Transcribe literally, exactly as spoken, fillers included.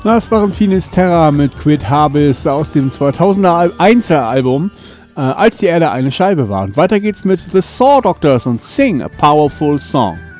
Das waren Finisterra mit Quid Habis aus dem zweitausender Einzel-Album, äh, als die Erde eine Scheibe war. Und weiter geht's mit The Saw Doctors und Sing a Powerful Song.